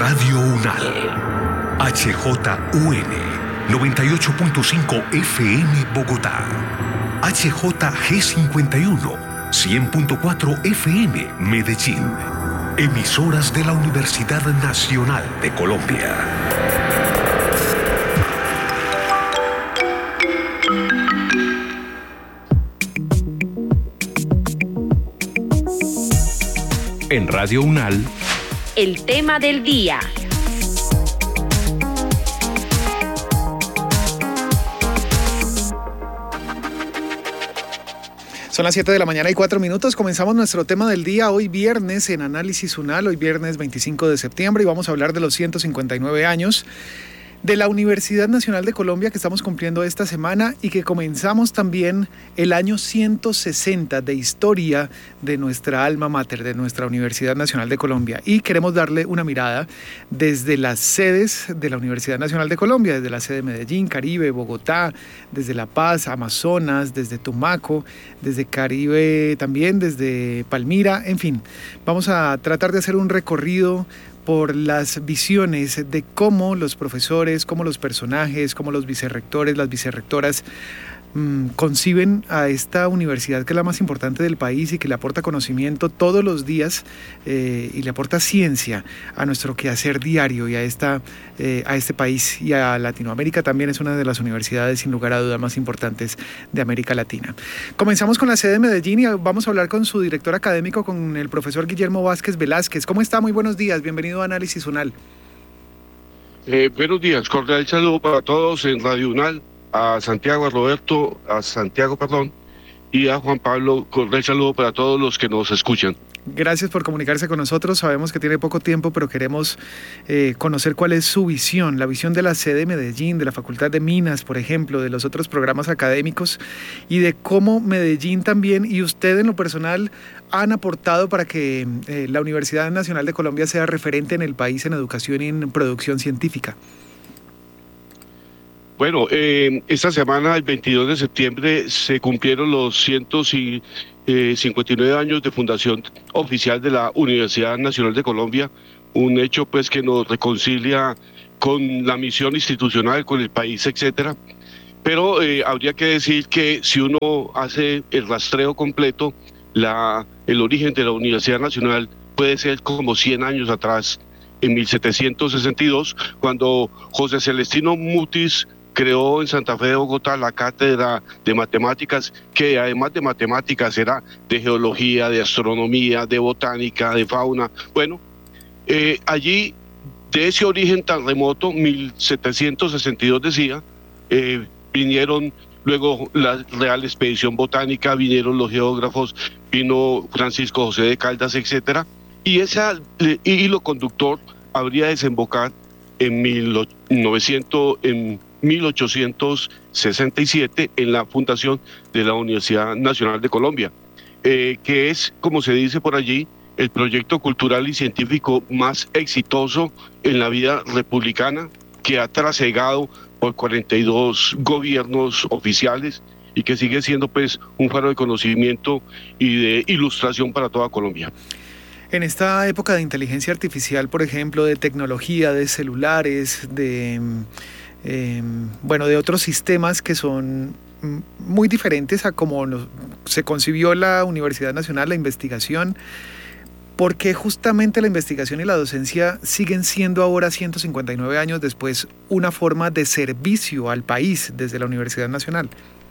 Radio UNAL, HJUN 98.5 FM Bogotá, HJG51 100.4 FM Medellín, emisoras de la Universidad Nacional de Colombia. En Radio UNAL, el tema del día. Son las 7 de la mañana y 4 minutos. Comenzamos nuestro tema del día hoy viernes en Análisis UNAL, hoy viernes 25 de septiembre, y vamos a hablar de los 159 años de la Universidad Nacional de Colombia que estamos cumpliendo esta semana y que comenzamos también el año 160 de historia de nuestra alma mater, de nuestra Universidad Nacional de Colombia. Y queremos darle una mirada desde las sedes de la Universidad Nacional de Colombia, desde la sede de Medellín, Caribe, Bogotá, desde La Paz, Amazonas, desde Tumaco, desde Caribe también, desde Palmira, en fin. Vamos a tratar de hacer un recorrido por las visiones de cómo los profesores, cómo los personajes, cómo los vicerrectores, las vicerrectoras conciben a esta universidad que es la más importante del país y que le aporta conocimiento todos los días y le aporta ciencia a nuestro quehacer diario y a este país y a Latinoamérica. También es una de las universidades sin lugar a dudas más importantes de América Latina. Comenzamos con la sede de Medellín y vamos a hablar con su director académico, con el profesor Guillermo Vázquez Velázquez. ¿Cómo está? Muy buenos días, bienvenido a Análisis UNAL. Buenos días, cordial saludo para todos en Radio UNAL. A Santiago y a Juan Pablo, cordial saludo para todos los que nos escuchan. Gracias por comunicarse con nosotros. Sabemos que tiene poco tiempo, pero queremos conocer cuál es su visión, la visión de la sede de Medellín, de la Facultad de Minas, por ejemplo, de los otros programas académicos y de cómo Medellín también y usted en lo personal han aportado para que la Universidad Nacional de Colombia sea referente en el país en educación y en producción científica. Bueno, esta semana, el 22 de septiembre, se cumplieron los 159 años de fundación oficial de la Universidad Nacional de Colombia, un hecho pues que nos reconcilia con la misión institucional, con el país, etcétera. Pero habría que decir que si uno hace el rastreo completo, el origen de la Universidad Nacional puede ser como 100 años atrás, en 1762, cuando José Celestino Mutis creó en Santa Fe de Bogotá la cátedra de matemáticas, que además de matemáticas era de geología, de astronomía, de botánica, de fauna. Bueno, allí, de ese origen tan remoto, 1762 decía, vinieron luego la Real Expedición Botánica, vinieron los geógrafos, vino Francisco José de Caldas, etcétera, y ese hilo conductor habría desembocar en 1867 en la fundación de la Universidad Nacional de Colombia, que es, como se dice por allí, el proyecto cultural y científico más exitoso en la vida republicana, que ha trasegado por 42 gobiernos oficiales y que sigue siendo pues un faro de conocimiento y de ilustración para toda Colombia. En esta época de inteligencia artificial, por ejemplo, de tecnología, de celulares, de otros sistemas que son muy diferentes a cómo se concibió la Universidad Nacional, la investigación, ¿por qué justamente la investigación y la docencia siguen siendo ahora, 159 años después, una forma de servicio al país desde la Universidad Nacional?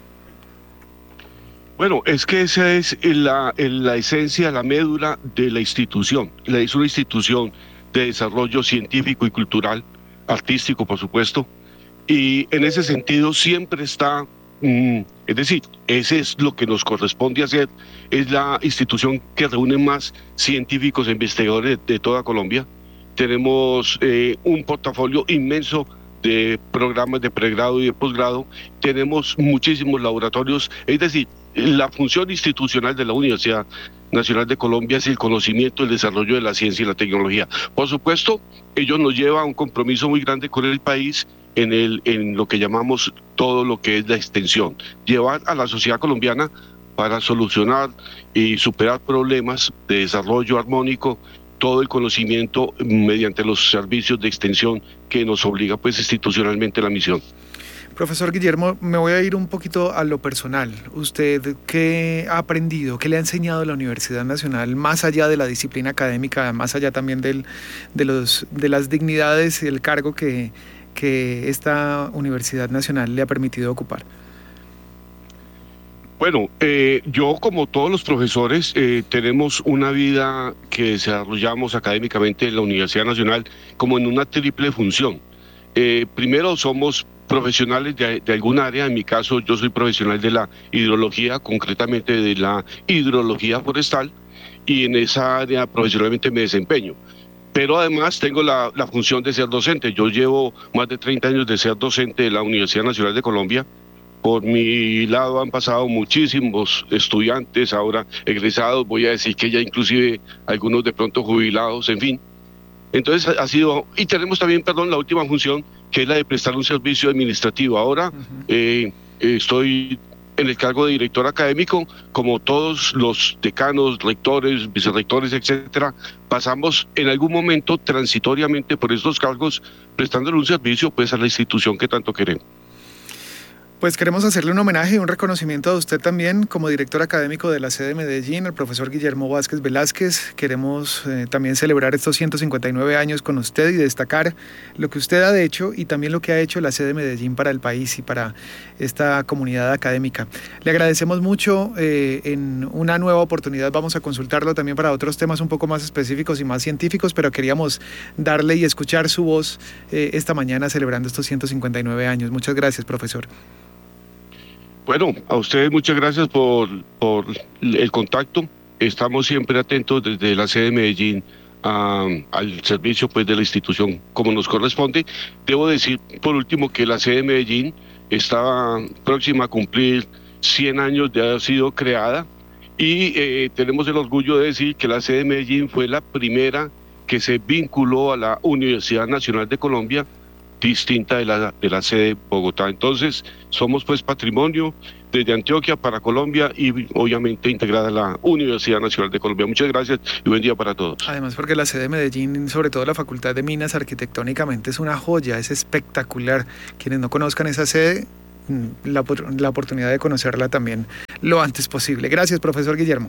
Bueno, es que esa es la esencia, la médula de la institución. Es una institución de desarrollo científico y cultural, artístico, por supuesto, y en ese sentido siempre está, es decir, ese es lo que nos corresponde hacer, es la institución que reúne más científicos e investigadores de toda Colombia. Tenemos un portafolio inmenso de programas de pregrado y de posgrado, tenemos muchísimos laboratorios, es decir, la función institucional de la Universidad Nacional de Colombia es el conocimiento, el desarrollo de la ciencia y la tecnología. Por supuesto, ello nos lleva a un compromiso muy grande con el país en lo que llamamos todo lo que es la extensión, llevar a la sociedad colombiana para solucionar y superar problemas de desarrollo armónico todo el conocimiento mediante los servicios de extensión que nos obliga pues institucionalmente la misión. Profesor Guillermo, me voy a ir un poquito a lo personal. ¿Usted qué ha aprendido, qué le ha enseñado la Universidad Nacional, más allá de la disciplina académica, más allá también de las dignidades y el cargo que esta Universidad Nacional le ha permitido ocupar? Bueno, yo como todos los profesores tenemos una vida que desarrollamos académicamente en la Universidad Nacional como en una triple función. Primero somos profesionales de algún área. En mi caso yo soy profesional de la hidrología, concretamente de la hidrología forestal, y en esa área profesionalmente me desempeño. Pero además tengo la función de ser docente. Yo llevo más de 30 años de ser docente de la Universidad Nacional de Colombia. Por mi lado han pasado muchísimos estudiantes, ahora egresados, voy a decir que ya inclusive algunos de pronto jubilados, en fin. Entonces ha sido, y tenemos también, la última función, que es la de prestar un servicio administrativo. Ahora estoy en el cargo de director académico. Como todos los decanos, rectores, vicerrectores, etcétera, pasamos en algún momento transitoriamente por estos cargos, prestándole un servicio pues a la institución que tanto queremos. Pues queremos hacerle un homenaje y un reconocimiento a usted también como director académico de la sede de Medellín, el profesor Guillermo Vázquez Velázquez. Queremos también celebrar estos 159 años con usted y destacar lo que usted ha hecho y también lo que ha hecho la sede de Medellín para el país y para esta comunidad académica. Le agradecemos mucho. En una nueva oportunidad vamos a consultarlo también para otros temas un poco más específicos y más científicos, pero queríamos darle y escuchar su voz esta mañana celebrando estos 159 años. Muchas gracias, profesor. Bueno, a ustedes muchas gracias por el contacto. Estamos siempre atentos desde la sede de Medellín al servicio pues de la institución como nos corresponde. Debo decir por último que la sede de Medellín estaba próxima a cumplir 100 años de haber sido creada y tenemos el orgullo de decir que la sede de Medellín fue la primera que se vinculó a la Universidad Nacional de Colombia, distinta de la sede de Bogotá. Entonces somos pues patrimonio desde Antioquia para Colombia y obviamente integrada a la Universidad Nacional de Colombia. Muchas gracias y buen día para todos. Además porque la sede de Medellín, sobre todo la Facultad de Minas, arquitectónicamente es una joya, es espectacular. Quienes no conozcan esa sede, la oportunidad de conocerla también lo antes posible. Gracias, profesor Guillermo.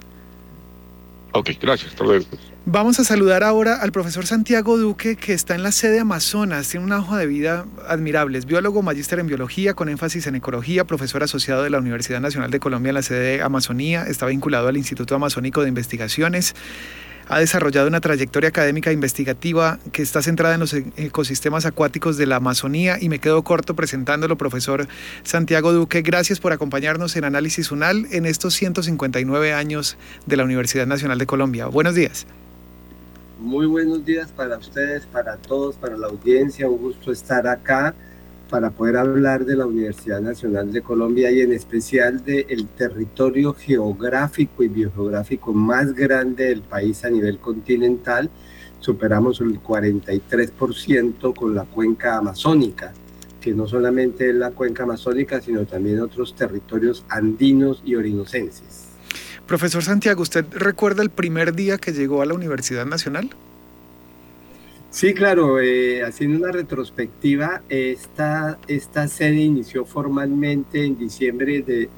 Ok, gracias. Hasta luego. Vamos a saludar ahora al profesor Santiago Duque, que está en la sede Amazonas. Tiene una hoja de vida admirable. Es biólogo, magíster en biología, con énfasis en ecología, profesor asociado de la Universidad Nacional de Colombia en la sede Amazonía. Está vinculado al Instituto Amazónico de Investigaciones. Ha desarrollado una trayectoria académica e investigativa que está centrada en los ecosistemas acuáticos de la Amazonía y me quedo corto presentándolo, profesor Santiago Duque. Gracias por acompañarnos en Análisis UNAL en estos 159 años de la Universidad Nacional de Colombia. Buenos días. Muy buenos días para ustedes, para todos, para la audiencia. Un gusto estar acá para poder hablar de la Universidad Nacional de Colombia y en especial del territorio geográfico y biogeográfico más grande del país a nivel continental. Superamos el 43% con la cuenca amazónica, que no solamente es la cuenca amazónica, sino también otros territorios andinos y orinocenses. Profesor Santiago, ¿usted recuerda el primer día que llegó a la Universidad Nacional? Sí, claro, haciendo una retrospectiva, esta sede inició formalmente en diciembre de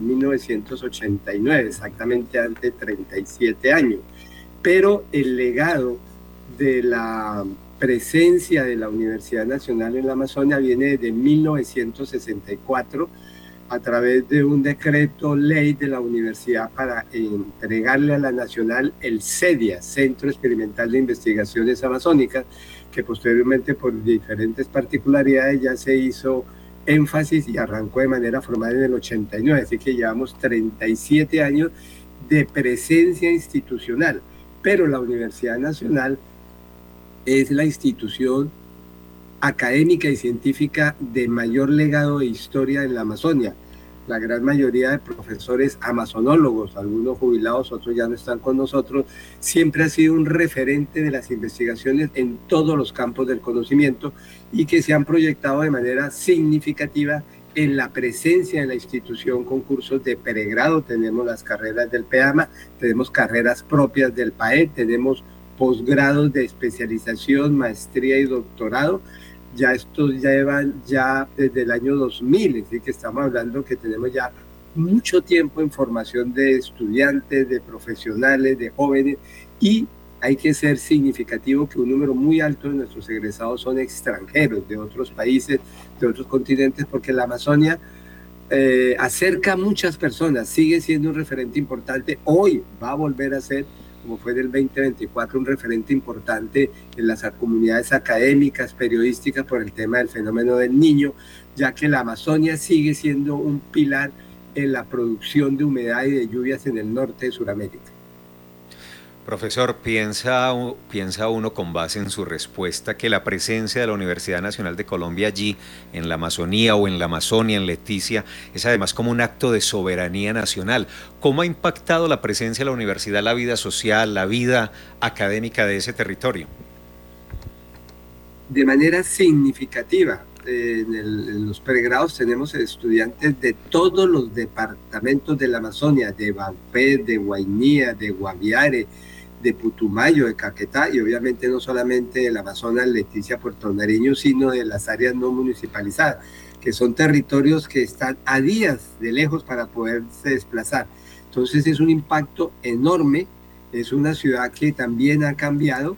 1989, exactamente hace 37 años, pero el legado de la presencia de la Universidad Nacional en la Amazonia viene desde 1964, a través de un decreto ley de la universidad para entregarle a la Nacional el CEDIA, Centro Experimental de Investigaciones Amazónicas, que posteriormente por diferentes particularidades ya se hizo énfasis y arrancó de manera formal en el 89, así que llevamos 37 años de presencia institucional, pero la Universidad Nacional es la institución académica y científica de mayor legado de historia en la Amazonia. La gran mayoría de profesores amazonólogos, algunos jubilados, otros ya no están con nosotros, siempre ha sido un referente de las investigaciones en todos los campos del conocimiento y que se han proyectado de manera significativa en la presencia en la institución con cursos de pregrado. Tenemos las carreras del PEAMA, tenemos carreras propias del PAE, tenemos posgrados de especialización, maestría y doctorado. Ya estos llevan ya desde el año 2000, así que estamos hablando que tenemos ya mucho tiempo en formación de estudiantes, de profesionales, de jóvenes, y hay que ser significativo que un número muy alto de nuestros egresados son extranjeros de otros países, de otros continentes, porque la Amazonia acerca a muchas personas, sigue siendo un referente importante, hoy va a volver a ser, como fue en el 2024, un referente importante en las comunidades académicas, periodísticas, por el tema del fenómeno del Niño, ya que la Amazonia sigue siendo un pilar en la producción de humedad y de lluvias en el norte de Sudamérica. Profesor, ¿piensa uno con base en su respuesta que la presencia de la Universidad Nacional de Colombia allí, en la Amazonía o en la Amazonia, en Leticia, es además como un acto de soberanía nacional? ¿Cómo ha impactado la presencia de la universidad la vida social, la vida académica de ese territorio? De manera significativa. En los pregrados tenemos estudiantes de todos los departamentos de la Amazonia, de Vampé, de Guainía, de Guaviare, de Putumayo, de Caquetá, y obviamente no solamente del Amazonas, Leticia, Puerto Nariño, sino de las áreas no municipalizadas, que son territorios que están a días de lejos para poderse desplazar. Entonces es un impacto enorme, es una ciudad que también ha cambiado.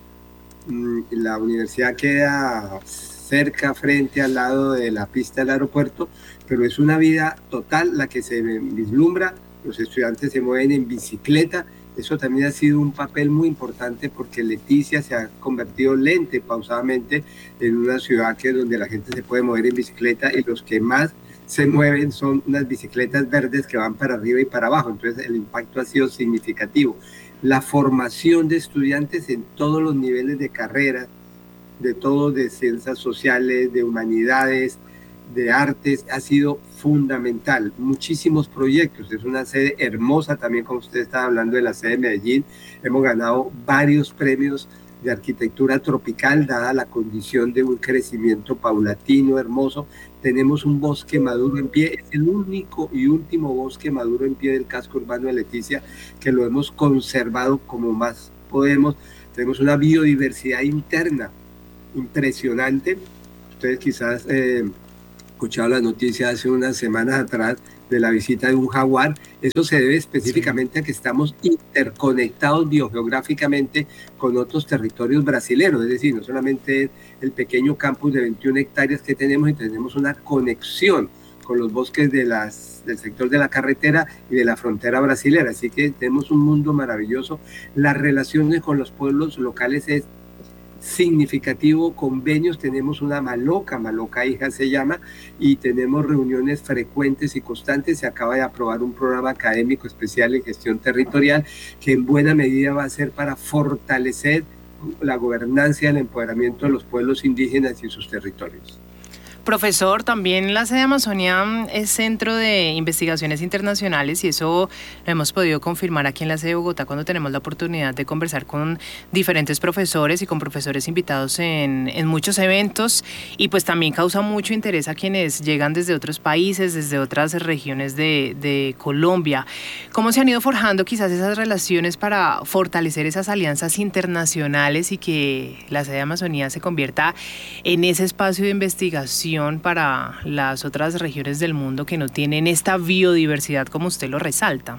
La universidad queda cerca, frente al lado de la pista del aeropuerto, pero es una vida total la que se vislumbra. Los estudiantes se mueven en bicicleta. Eso también ha sido un papel muy importante porque Leticia se ha convertido lenta y pausadamente en una ciudad donde la gente se puede mover en bicicleta, y los que más se mueven son unas bicicletas verdes que van para arriba y para abajo. Entonces el impacto ha sido significativo. La formación de estudiantes en todos los niveles de carrera, de todo, de ciencias sociales, de humanidades, de artes, ha sido fundamental. Muchísimos proyectos, es una sede hermosa también, como usted estaba hablando de la sede de Medellín. Hemos ganado varios premios de arquitectura tropical, dada la condición de un crecimiento paulatino, hermoso. Tenemos un bosque maduro en pie, es el único y último bosque maduro en pie del casco urbano de Leticia, que lo hemos conservado como más podemos. Tenemos una biodiversidad interna impresionante. Ustedes quizás escuchado la noticia hace unas semanas atrás de la visita de un jaguar. Eso se debe específicamente a que estamos interconectados biogeográficamente con otros territorios brasileños, es decir, no solamente el pequeño campus de 21 hectáreas que tenemos, y tenemos una conexión con los bosques del sector de la carretera y de la frontera brasilera, así que tenemos un mundo maravilloso. Las relaciones con los pueblos locales es significativo, convenios, tenemos una Maloca hija se llama, y tenemos reuniones frecuentes y constantes. Se acaba de aprobar un programa académico especial en gestión territorial que en buena medida va a ser para fortalecer la gobernanza y el empoderamiento de los pueblos indígenas y sus territorios. Profesor, también la sede de Amazonia es centro de investigaciones internacionales, y eso lo hemos podido confirmar aquí en la sede de Bogotá cuando tenemos la oportunidad de conversar con diferentes profesores y con profesores invitados en muchos eventos, y pues también causa mucho interés a quienes llegan desde otros países, desde otras regiones de Colombia. ¿Cómo se han ido forjando quizás esas relaciones para fortalecer esas alianzas internacionales y que la sede de Amazonia se convierta en ese espacio de investigación para las otras regiones del mundo que no tienen esta biodiversidad como usted lo resalta?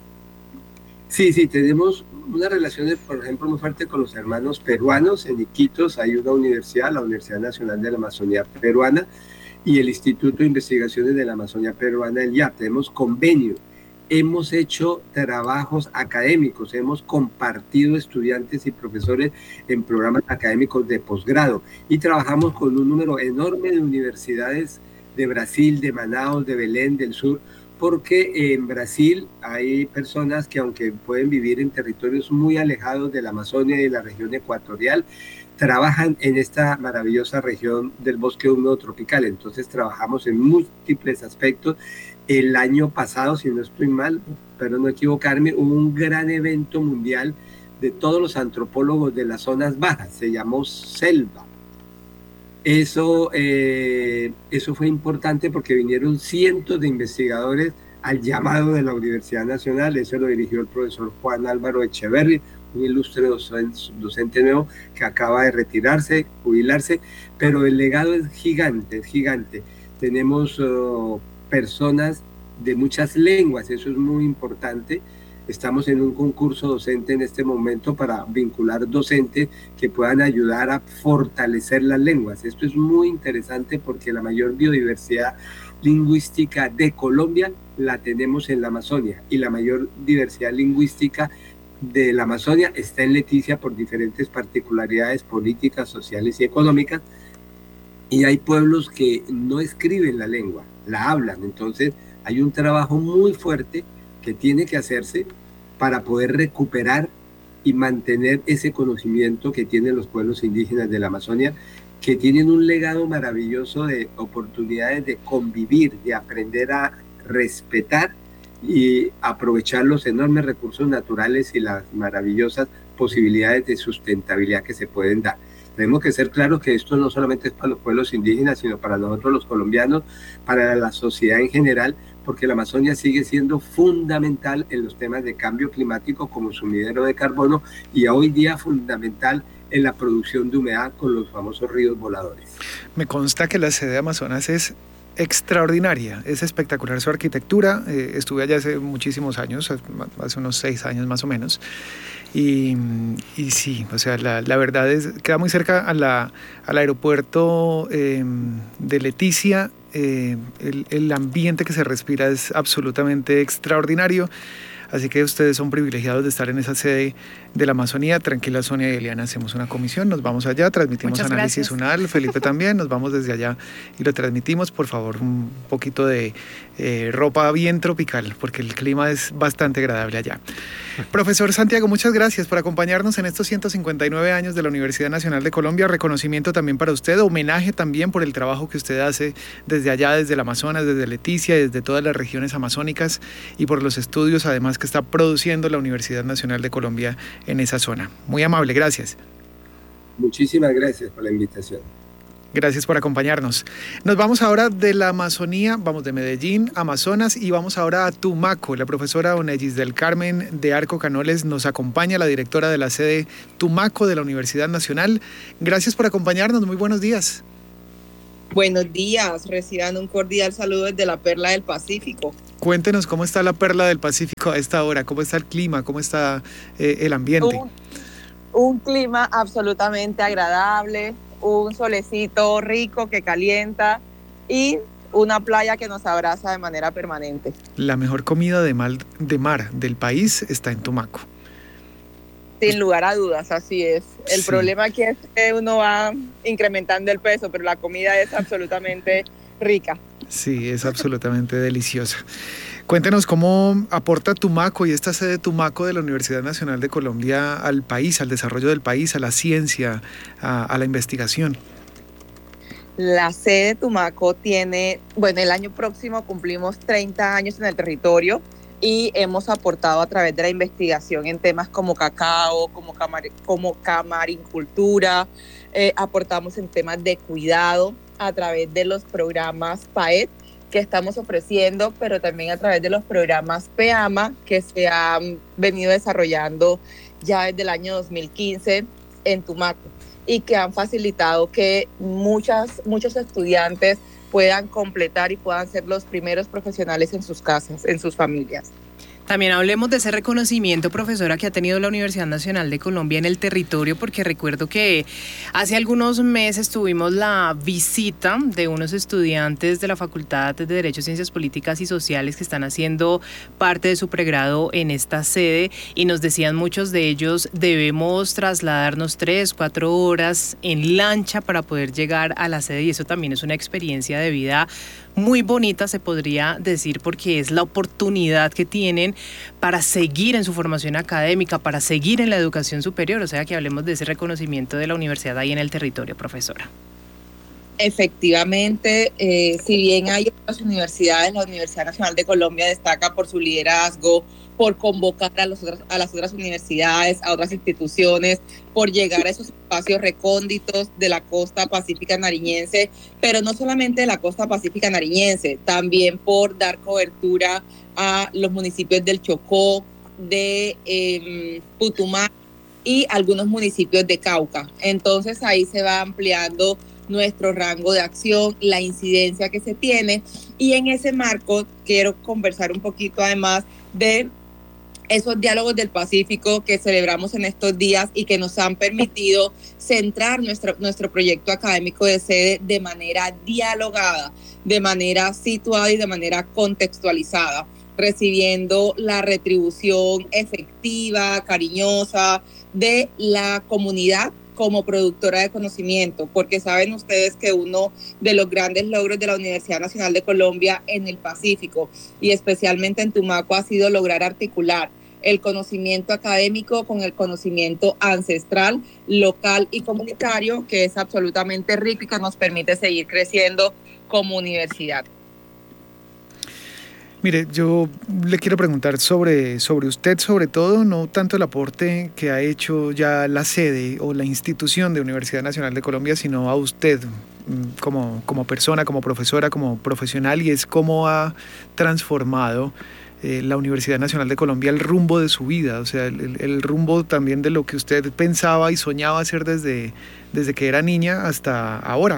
Sí, tenemos unas relaciones, por ejemplo, muy fuertes con los hermanos peruanos. En Iquitos hay una universidad, la Universidad Nacional de la Amazonía Peruana, y el Instituto de Investigaciones de la Amazonía Peruana, el IAP. Tenemos convenio. Hemos hecho trabajos académicos, hemos compartido estudiantes y profesores en programas académicos de posgrado, y trabajamos con un número enorme de universidades de Brasil, de Manaus, de Belén, del sur, porque en Brasil hay personas que, aunque pueden vivir en territorios muy alejados de la Amazonia y de la región ecuatorial, trabajan en esta maravillosa región del bosque húmedo tropical. Entonces trabajamos en múltiples aspectos. El año pasado, si no estoy mal, pero no equivocarme, hubo un gran evento mundial de todos los antropólogos de las zonas bajas, se llamó Selva. Eso fue importante porque vinieron cientos de investigadores al llamado de la Universidad Nacional. Eso lo dirigió el profesor Juan Álvaro Echeverri, un ilustre docente nuevo que acaba de retirarse, jubilarse, pero el legado es gigante, es gigante. Tenemos personas de muchas lenguas, eso es muy importante. Estamos en un concurso docente en este momento para vincular docentes que puedan ayudar a fortalecer las lenguas. Esto es muy interesante porque la mayor biodiversidad lingüística de Colombia la tenemos en la Amazonia, y la mayor diversidad lingüística de la Amazonia está en Leticia por diferentes particularidades políticas, sociales y económicas, y hay pueblos que no escriben la lengua, la hablan. Entonces hay un trabajo muy fuerte que tiene que hacerse para poder recuperar y mantener ese conocimiento que tienen los pueblos indígenas de la Amazonia, que tienen un legado maravilloso de oportunidades de convivir, de aprender a respetar y aprovechar los enormes recursos naturales y las maravillosas posibilidades de sustentabilidad que se pueden dar. Tenemos que ser claros que esto no solamente es para los pueblos indígenas, sino para nosotros los colombianos, para la sociedad en general, porque la Amazonia sigue siendo fundamental en los temas de cambio climático como sumidero de carbono, y hoy día fundamental en la producción de humedad con los famosos ríos voladores. Me consta que la sede de Amazonas es extraordinaria, es espectacular su arquitectura. Estuve allá hace muchísimos años, hace unos 6 años más o menos, y sí, o sea, la verdad es, queda muy cerca al aeropuerto de Leticia. El ambiente que se respira es absolutamente extraordinario. Así que ustedes son privilegiados de estar en esa sede de la Amazonía. Tranquila, Sonia y Eliana, hacemos una comisión, nos vamos allá, transmitimos Muchas Análisis gracias. UNAL, Felipe también, nos vamos desde allá y lo transmitimos. Por favor, un poquito de ropa bien tropical, porque el clima es bastante agradable allá. Profesor Santiago, muchas gracias por acompañarnos en estos 159 años de la Universidad Nacional de Colombia. Reconocimiento también para usted, homenaje también por el trabajo que usted hace desde allá, desde el Amazonas, desde Leticia, desde todas las regiones amazónicas, y por los estudios además que está produciendo la Universidad Nacional de Colombia en esa zona. Muy amable, gracias. Muchísimas gracias por la invitación. Gracias por acompañarnos. Nos vamos ahora de la Amazonía, vamos de Medellín, Amazonas, y vamos ahora a Tumaco. La profesora Onellis del Carmen de Arco Canoles nos acompaña, la directora de la sede Tumaco de la Universidad Nacional. Gracias por acompañarnos, muy buenos días. Buenos días, reciban un cordial saludo desde la Perla del Pacífico. Cuéntenos cómo está la Perla del Pacífico a esta hora, cómo está el clima, cómo está el ambiente. Un clima absolutamente agradable, un solecito rico que calienta y una playa que nos abraza de manera permanente. La mejor comida de mar del país está en Tumaco. Sin lugar a dudas, así es. El problema aquí es que uno va incrementando el peso, pero la comida es absolutamente rica. Sí, es absolutamente deliciosa. Cuéntenos cómo aporta Tumaco y esta sede Tumaco de la Universidad Nacional de Colombia al país, al desarrollo del país, a la ciencia, a la investigación. La sede Tumaco tiene, el año próximo cumplimos 30 años en el territorio y hemos aportado a través de la investigación en temas como cacao, como camaricultura, aportamos en temas de cuidado a través de los programas PAET que estamos ofreciendo, pero también a través de los programas PEAMA que se han venido desarrollando ya desde el año 2015 en Tumaco y que han facilitado que muchos estudiantes puedan completar y puedan ser los primeros profesionales en sus casas, en sus familias. También hablemos de ese reconocimiento, profesora, que ha tenido la Universidad Nacional de Colombia en el territorio, porque recuerdo que hace algunos meses tuvimos la visita de unos estudiantes de la Facultad de Derecho, Ciencias Políticas y Sociales que están haciendo parte de su pregrado en esta sede y nos decían muchos de ellos, debemos trasladarnos 3-4 horas en lancha para poder llegar a la sede, y eso también es una experiencia de vida muy bonita, se podría decir, porque es la oportunidad que tienen para seguir en su formación académica, para seguir en la educación superior, o sea que hablemos de ese reconocimiento de la universidad ahí en el territorio, profesora. Efectivamente, si bien hay otras universidades, la Universidad Nacional de Colombia destaca por su liderazgo, por convocar a las otras universidades, a otras instituciones, por llegar a esos espacios recónditos de la costa pacífica nariñense, pero no solamente de la costa pacífica nariñense, también por dar cobertura a los municipios del Chocó, de Putumayo, y algunos municipios de Cauca. Entonces ahí se va ampliando nuestro rango de acción, la incidencia que se tiene, y en ese marco quiero conversar un poquito además de esos diálogos del Pacífico que celebramos en estos días y que nos han permitido centrar nuestro proyecto académico de sede de manera dialogada, de manera situada y de manera contextualizada, recibiendo la retribución efectiva, cariñosa de la comunidad como productora de conocimiento, porque saben ustedes que uno de los grandes logros de la Universidad Nacional de Colombia en el Pacífico y especialmente en Tumaco ha sido lograr articular el conocimiento académico con el conocimiento ancestral, local y comunitario, que es absolutamente rico y que nos permite seguir creciendo como universidad. Mire, yo le quiero preguntar sobre usted, sobre todo, no tanto el aporte que ha hecho ya la sede o la institución de Universidad Nacional de Colombia, sino a usted como persona, como profesora, como profesional, y es cómo ha transformado la Universidad Nacional de Colombia el rumbo de su vida, o sea, el rumbo también de lo que usted pensaba y soñaba hacer desde que era niña hasta ahora.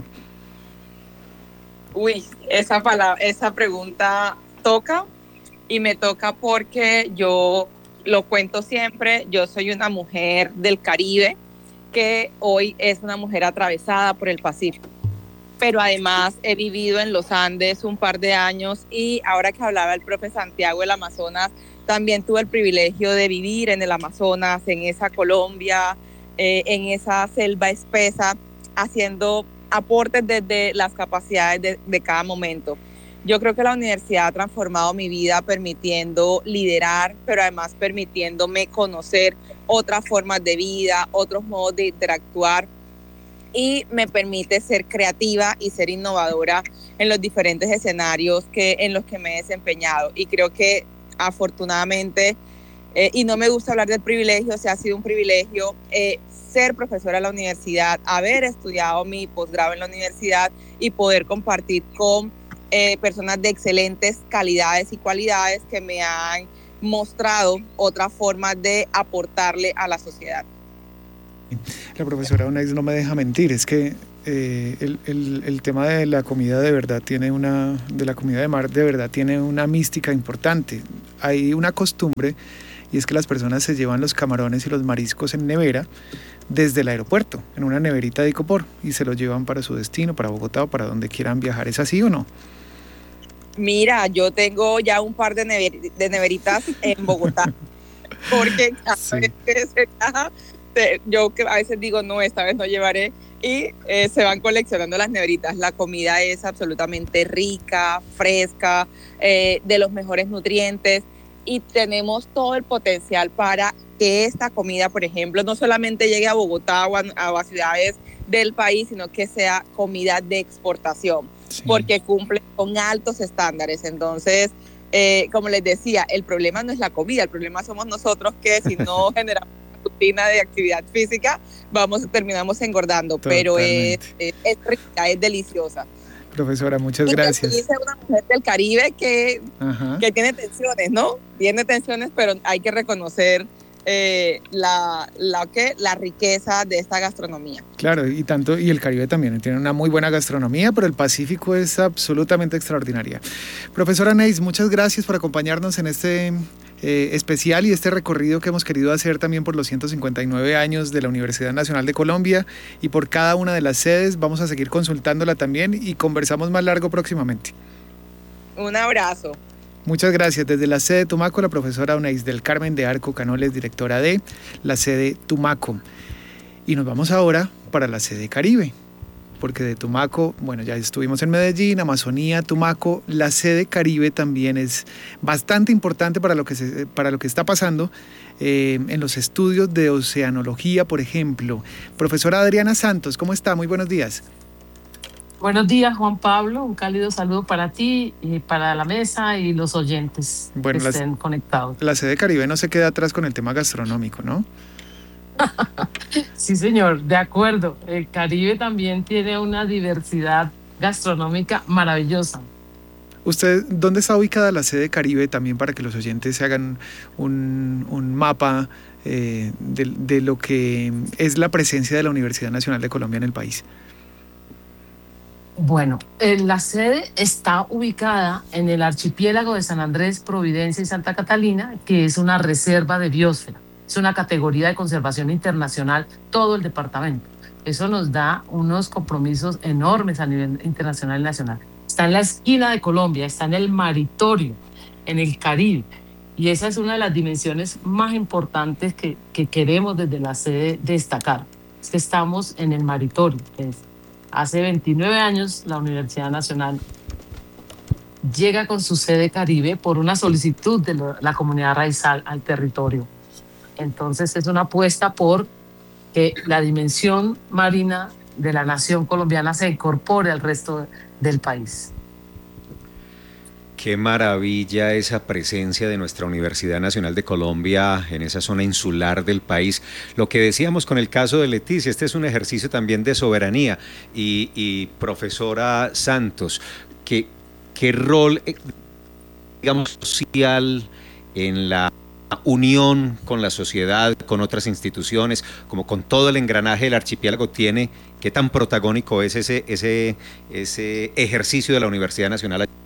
Uy, esa pregunta toca, y me toca porque yo lo cuento siempre, yo soy una mujer del Caribe que hoy es una mujer atravesada por el Pacífico, pero además he vivido en los Andes un par de años, y ahora que hablaba el profe Santiago del Amazonas, también tuve el privilegio de vivir en el Amazonas, en esa Colombia, en esa selva espesa, haciendo aportes desde las capacidades de cada momento. Yo creo que la universidad ha transformado mi vida permitiendo liderar, pero además permitiéndome conocer otras formas de vida, otros modos de interactuar, y me permite ser creativa y ser innovadora en los diferentes escenarios en los que me he desempeñado. Y creo que afortunadamente, y no me gusta hablar del privilegio, o sea, ha sido un privilegio ser profesora en la universidad, haber estudiado mi posgrado en la universidad y poder compartir con personas de excelentes calidades y cualidades que me han mostrado otras formas de aportarle a la sociedad. La profesora Onaiz no me deja mentir, es que el tema de la comida de verdad de la comida de mar de verdad tiene una mística importante. Hay una costumbre, y es que las personas se llevan los camarones y los mariscos en nevera desde el aeropuerto, en una neverita de Icopor, y se los llevan para su destino, para Bogotá o para donde quieran viajar. ¿Es así o no? Mira, yo tengo ya un par de neveritas en Bogotá, porque cada vez que se viaja, yo que a veces digo, no, esta vez no llevaré, y se van coleccionando las neveritas. La comida es absolutamente rica, fresca, de los mejores nutrientes, y tenemos todo el potencial para que esta comida, por ejemplo, no solamente llegue a Bogotá o a ciudades del país, sino que sea comida de exportación, porque cumple con altos estándares. Entonces, como les decía, el problema no es la comida, el problema somos nosotros, que si no generamos una rutina de actividad física, terminamos engordando. Totalmente. Pero es rica, es deliciosa. Profesora, muchas gracias. Y dice una mujer del Caribe que tiene tensiones, ¿no? Tiene tensiones, pero hay que reconocer la riqueza de esta gastronomía. Claro, y el Caribe también tiene una muy buena gastronomía, pero el Pacífico es absolutamente extraordinaria. Profesora Onaiz, muchas gracias por acompañarnos en este especial y este recorrido que hemos querido hacer también por los 159 años de la Universidad Nacional de Colombia y por cada una de las sedes. Vamos a seguir consultándola también y conversamos más largo próximamente. Un abrazo. Muchas gracias. Desde la sede Tumaco, la profesora Onaiz del Carmen de Arco Canoles, directora de la sede Tumaco. Y nos vamos ahora para la sede Caribe, porque de Tumaco, bueno, ya estuvimos en Medellín, Amazonía, Tumaco. La sede Caribe también es bastante importante para lo que está pasando en los estudios de oceanología, por ejemplo. Profesora Adriana Santos, ¿cómo está? Muy buenos días. Buenos días, Juan Pablo. Un cálido saludo para ti y para la mesa y los oyentes que estén conectados. La sede Caribe no se queda atrás con el tema gastronómico, ¿no? Sí, señor, de acuerdo. El Caribe también tiene una diversidad gastronómica maravillosa. ¿Usted dónde está ubicada la sede Caribe? También para que los oyentes se hagan un mapa de lo que es la presencia de la Universidad Nacional de Colombia en el país? Bueno, la sede está ubicada en el archipiélago de San Andrés, Providencia y Santa Catalina, que es una reserva de biosfera. Es una categoría de conservación internacional, todo el departamento. Eso nos da unos compromisos enormes a nivel internacional y nacional. Está en la esquina de Colombia, está en el Maritorio, en el Caribe. Y esa es una de las dimensiones más importantes que queremos desde la sede destacar. Es que estamos en el Maritorio, que es hace 29 años la Universidad Nacional llega con su sede Caribe por una solicitud de la comunidad raizal al territorio. Entonces es una apuesta por que la dimensión marina de la nación colombiana se incorpore al resto del país. Qué maravilla esa presencia de nuestra Universidad Nacional de Colombia en esa zona insular del país. Lo que decíamos con el caso de Leticia, este es un ejercicio también de soberanía. Y profesora Santos, ¿qué rol, digamos, social en la unión con la sociedad, con otras instituciones, como con todo el engranaje del archipiélago tiene? ¿Qué tan protagónico es ese ejercicio de la Universidad Nacional allí?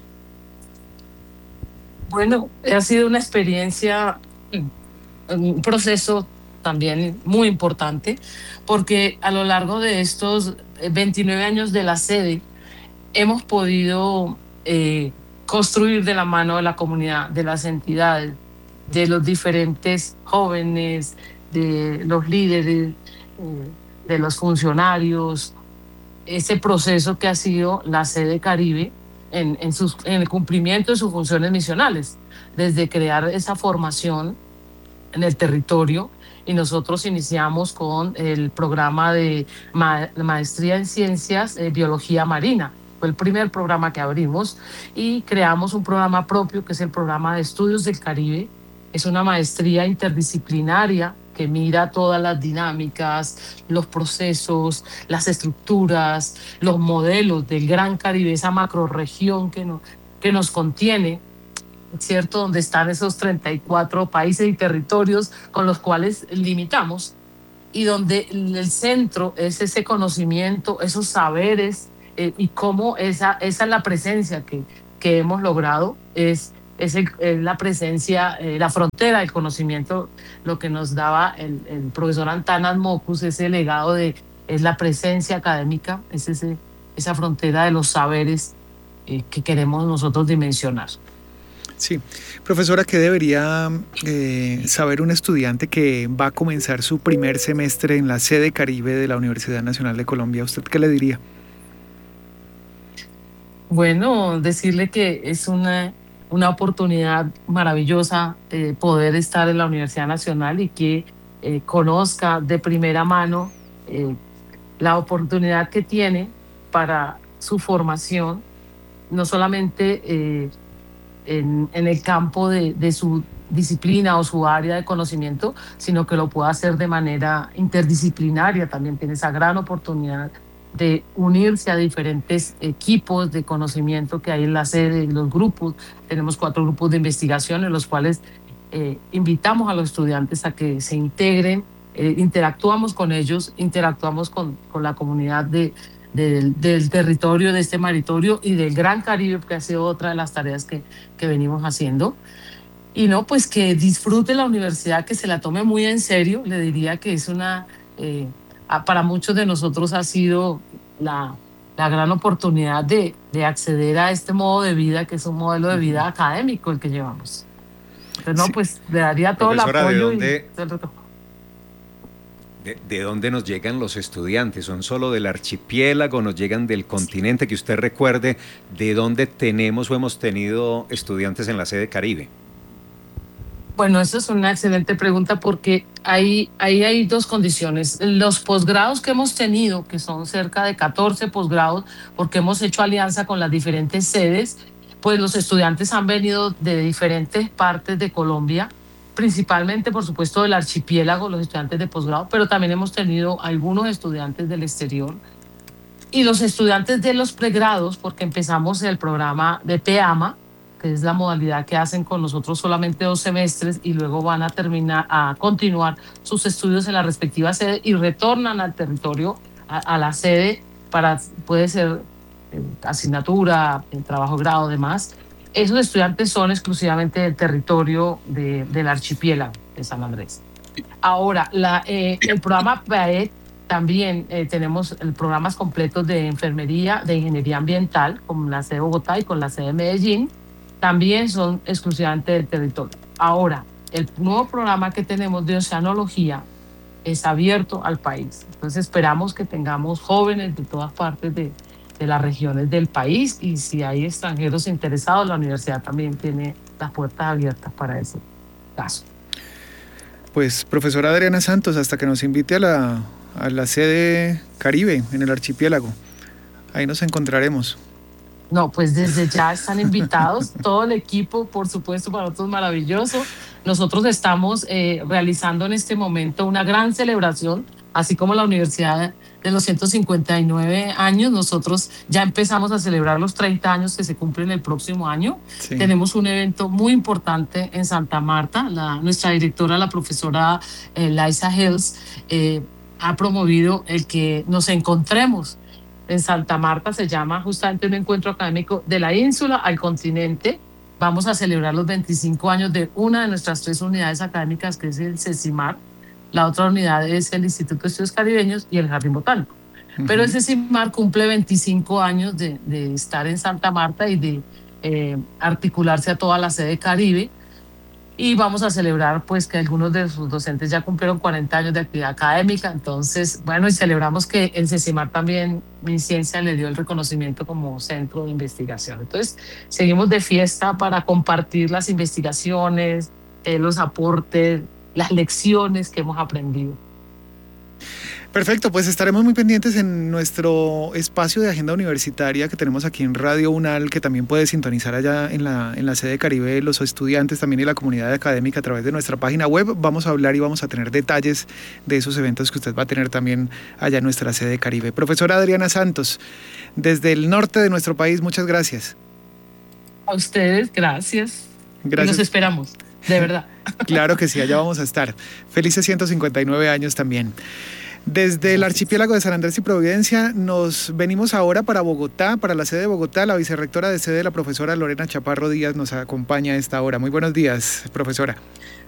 Bueno, ha sido una experiencia, un proceso también muy importante, porque a lo largo de estos 29 años de la sede hemos podido construir de la mano de la comunidad, de las entidades, de los diferentes jóvenes, de los líderes, de los funcionarios, ese proceso que ha sido la sede Caribe en el cumplimiento de sus funciones misionales, desde crear esa formación en el territorio. Y nosotros iniciamos con el programa de maestría en ciencias, biología marina. Fue el primer programa que abrimos y creamos un programa propio que es el programa de estudios del Caribe. Es una maestría interdisciplinaria que mira todas las dinámicas, los procesos, las estructuras, los modelos del Gran Caribe, esa macrorregión que nos contiene, ¿cierto? Donde están esos 34 países y territorios con los cuales limitamos, y donde el centro es ese conocimiento, esos saberes, y cómo esa es la presencia que hemos logrado, es la presencia, la frontera del conocimiento, lo que nos daba el profesor Antanas Mockus, ese legado es la presencia académica, es esa frontera de los saberes que queremos nosotros dimensionar. Sí. Profesora, ¿qué debería saber un estudiante que va a comenzar su primer semestre en la sede Caribe de la Universidad Nacional de Colombia? ¿Usted qué le diría? Bueno, decirle que es una oportunidad maravillosa poder estar en la Universidad Nacional y que conozca de primera mano la oportunidad que tiene para su formación, no solamente en el campo de su disciplina o su área de conocimiento, sino que lo pueda hacer de manera interdisciplinaria. También tiene esa gran oportunidad de unirse a diferentes equipos de conocimiento que hay en la sede, los grupos. Tenemos 4 grupos de investigación en los cuales invitamos a los estudiantes a que se integren, interactuamos con ellos, interactuamos con la comunidad del territorio, de este Maritorio y del Gran Caribe, que ha sido otra de las tareas que venimos haciendo. Y no, pues que disfrute la universidad, que se la tome muy en serio. Le diría que es para muchos de nosotros ha sido la gran oportunidad de acceder a este modo de vida, que es un modelo de vida académico el que llevamos. Entonces, no, pues le daría todo el apoyo. ¿De dónde nos llegan los estudiantes? ¿Son solo del archipiélago? ¿Nos llegan del continente? Que usted recuerde de dónde tenemos o hemos tenido estudiantes en la sede Caribe. Bueno, esa es una excelente pregunta, porque ahí hay 2 condiciones. Los posgrados que hemos tenido, que son cerca de 14 posgrados, porque hemos hecho alianza con las diferentes sedes, pues los estudiantes han venido de diferentes partes de Colombia, principalmente, por supuesto, del archipiélago, los estudiantes de posgrado, pero también hemos tenido algunos estudiantes del exterior. Y los estudiantes de los pregrados, porque empezamos el programa de PEAMA, que es la modalidad que hacen con nosotros solamente 2 semestres y luego van a continuar sus estudios en la respectiva sede y retornan al territorio, a la sede, puede ser asignatura, trabajo de grado, demás. Esos estudiantes son exclusivamente del territorio del archipiélago de San Andrés. Ahora, el programa PAET también tenemos programas completos de enfermería, de ingeniería ambiental, con la sede de Bogotá y con la sede de Medellín, también son exclusivamente del territorio. Ahora, el nuevo programa que tenemos de oceanología es abierto al país. Entonces esperamos que tengamos jóvenes de todas partes de las regiones del país, y si hay extranjeros interesados, la universidad también tiene las puertas abiertas para ese caso. Pues, profesora Adriana Santos, hasta que nos invite a la sede Caribe en el archipiélago, ahí nos encontraremos. No, pues desde ya están invitados, todo el equipo, por supuesto, para nosotros maravilloso. Nosotros estamos realizando en este momento una gran celebración, así como la Universidad de los 159 años, nosotros ya empezamos a celebrar los 30 años que se cumplen el próximo año. Sí. Tenemos un evento muy importante en Santa Marta. Nuestra directora, la profesora Liza Hills, ha promovido el que nos encontremos en Santa Marta. Se llama justamente un encuentro académico de la ínsula al continente. Vamos a celebrar los 25 años de una de nuestras 3 unidades académicas, que es el CECIMAR. La otra unidad es el Instituto de Estudios Caribeños y el Jardín Botánico. Pero el CECIMAR cumple 25 años de estar en Santa Marta y de articularse a toda la sede Caribe. Y vamos a celebrar pues que algunos de sus docentes ya cumplieron 40 años de actividad académica. Entonces, bueno, y celebramos que el CECIMAR también, MinCiencia, le dio el reconocimiento como centro de investigación. Entonces, seguimos de fiesta para compartir las investigaciones, los aportes, las lecciones que hemos aprendido. Perfecto, pues estaremos muy pendientes en nuestro espacio de agenda universitaria que tenemos aquí en Radio UNAL, que también puede sintonizar allá en la sede Caribe, los estudiantes también y la comunidad académica a través de nuestra página web. Vamos a hablar y vamos a tener detalles de esos eventos que usted va a tener también allá en nuestra sede Caribe. Profesora Adriana Santos, desde el norte de nuestro país, muchas gracias. A ustedes, gracias. Gracias. Los esperamos, de verdad. Claro que sí, allá vamos a estar. Felices 159 años también. Desde el archipiélago de San Andrés y Providencia nos venimos ahora para Bogotá, para la sede de Bogotá. La vicerrectora de sede, la profesora Lorena Chaparro Díaz, nos acompaña a esta hora. Muy buenos días, profesora.